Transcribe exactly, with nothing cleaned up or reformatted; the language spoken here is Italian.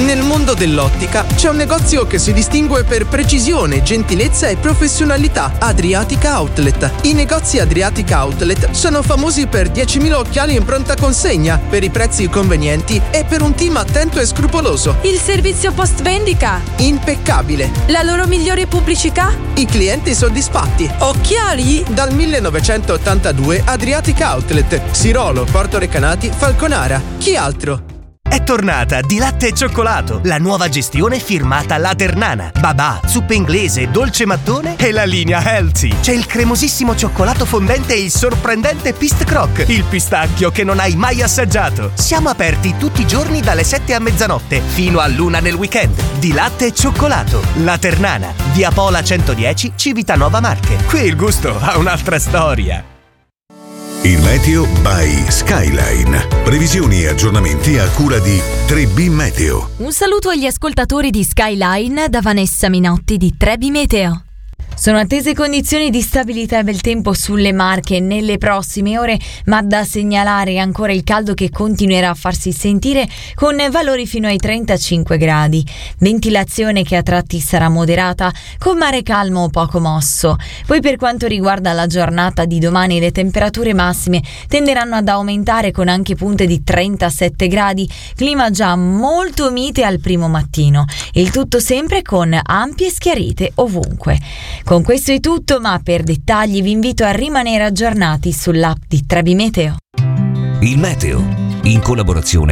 Nel mondo dell'ottica c'è un negozio che si distingue per precisione, gentilezza e professionalità: Adriatica Outlet. I negozi Adriatica Outlet sono famosi per diecimila occhiali in pronta consegna, per i prezzi convenienti e per un team attento e scrupoloso. Il servizio post vendita? Impeccabile. La loro migliore pubblicità? I clienti soddisfatti. Occhiali? Dal millenovecentottantadue Adriatica Outlet, Sirolo, Porto Recanati, Falconara. Chi altro? È tornata Di Latte e Cioccolato, la nuova gestione firmata La Ternana. Babà, zuppe inglese, dolce mattone e la linea healthy. C'è il cremosissimo cioccolato fondente e il sorprendente Pist Croc, il pistacchio che non hai mai assaggiato. Siamo aperti tutti i giorni dalle sette a mezzanotte fino all'una nel weekend. Di Latte e Cioccolato, La Ternana, via Pola centodieci, Civitanova Marche. Qui il gusto ha un'altra storia. Il meteo by Skyline. Previsioni e aggiornamenti a cura di tre B Meteo. Un saluto agli ascoltatori di Skyline da Vanessa Minotti di tre B Meteo. Sono attese condizioni di stabilità del tempo sulle Marche nelle prossime ore, ma da segnalare ancora il caldo che continuerà a farsi sentire con valori fino ai trentacinque gradi. Ventilazione che a tratti sarà moderata, con mare calmo o poco mosso. Poi per quanto riguarda la giornata di domani, le temperature massime tenderanno ad aumentare con anche punte di trentasette gradi, clima già molto mite al primo mattino. Il tutto sempre con ampie schiarite ovunque. Con questo è tutto, ma per dettagli vi invito a rimanere aggiornati sull'app di tre B Meteo. Il meteo, in collaborazione